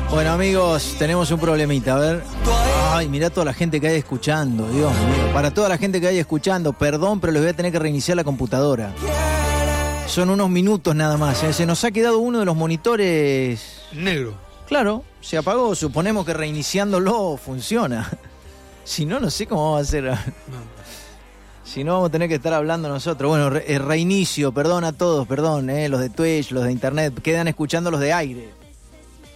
Bueno, amigos, tenemos un problemita, a ver. Ay, mirá toda la gente que hay escuchando, Dios mío. Para toda la gente que hay escuchando, perdón, pero les voy a tener que reiniciar la computadora. Son unos minutos nada más, ¿eh? Se nos ha quedado uno de los monitores... Negro. Claro, se apagó, suponemos que reiniciándolo funciona. Si no, no sé cómo vamos a hacer. No. Si no, vamos a tener que estar hablando nosotros. Bueno, reinicio, perdón a todos, perdón, los de Twitch, los de Internet, quedan escuchando los de aire.